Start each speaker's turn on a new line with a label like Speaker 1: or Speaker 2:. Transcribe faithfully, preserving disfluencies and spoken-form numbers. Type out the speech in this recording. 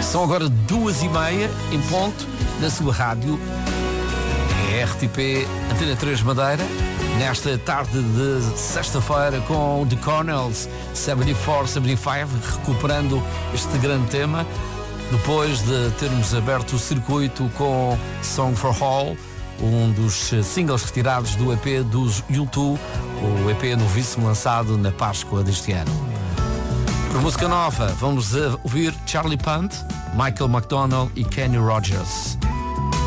Speaker 1: São agora duas e meia em ponto na sua rádio R T P Antena três Madeira, nesta tarde de sexta-feira com The Cornells setenta e quatro setenta e cinco, recuperando este grande tema depois de termos aberto o circuito com Song for All, um dos singles retirados do E P dos U dois, o E P novíssimo lançado na Páscoa deste ano. Por música nova, vamos ouvir Charlie Puth, Michael McDonald e Kenny Rogers.